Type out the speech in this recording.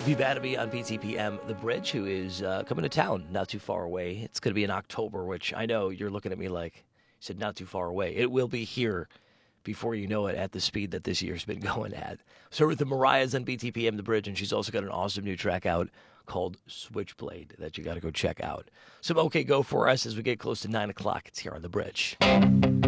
Vivatomy on PTPM, The Bridge, who is coming to town not too far away. It's going to be in October, which I know you're looking at me like, you said not too far away. It will be here before you know it at the speed that this year's been going at. So with the Mariah's on BTPM, The Bridge, and she's also got an awesome new track out called Switchblade that you got to go check out. Some OK Go for us as we get close to 9 o'clock. It's here on The Bridge.